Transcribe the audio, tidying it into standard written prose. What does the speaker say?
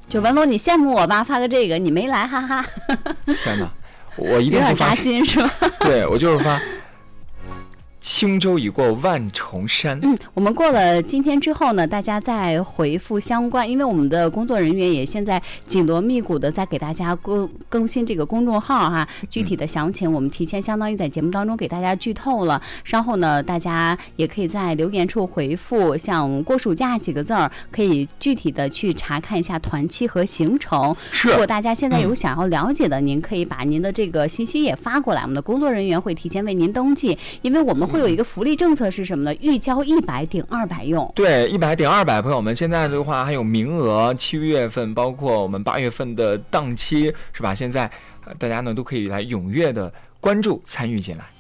就文龙，你羡慕我吧？发个这个，你没来，哈哈。 天哪，我一定不发。 有点扎心是吧？ 对，我就是发。轻舟已过万重山。 我们过了今天之后呢，大家再回复相关，因为我们的工作人员也现在紧锣密鼓的在给大家更新这个公众号哈，具体的详情我们提前相当于在节目当中给大家剧透了。稍后呢，大家也可以在留言处回复像过暑假几个字儿，可以具体的去查看一下团期和行程。如果大家现在有想要了解的，您可以把您的这个信息也发过来，我们的工作人员会提前为您登记，因为我们会有一个福利政策是什么呢？预交100顶200用。 对，100顶200，朋友们，现在的话还有名额，7月份包括我们8月份的档期，是吧？现在大家呢都可以来踊跃的关注参与进来。